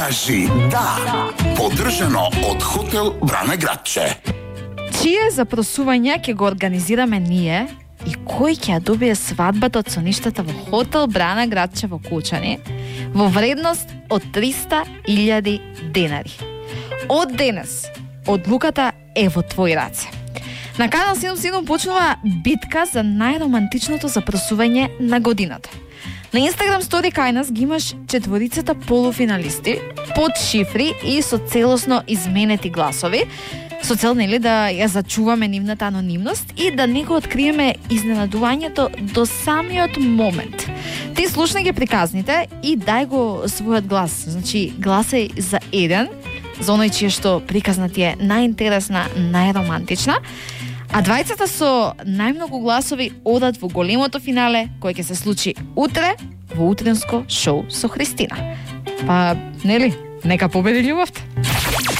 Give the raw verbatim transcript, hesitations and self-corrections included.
Кажи да. Поддржано од хотел Бране Градче. Чие запросување ќе го организираме ние и кој ќе ја добие свадбата од соништата во хотел Брана Градче во Кучани во вредност од триста илјади денари. Од денес, одлуката е во твои раце. На канал седум седум почнува битка за најромантичното запросување на годината. На Инстаграм стори кај нас ги имаш четворицата полуфиналисти под шифри и со целосно изменети гласови, со цел нели да ја зачуваме нивната анонимност и да не го откриеме изненадувањето до самиот момент. Ти слушна ги приказните и дај го својот глас. Значи, гласај за еден, за оној чие што приказна ти е најинтересна, најромантична, а двајцата со најмногу гласови одат во големото финале кој ќе се случи утре во утренско шоу со Христина. Па, нели, нека победи љубовта.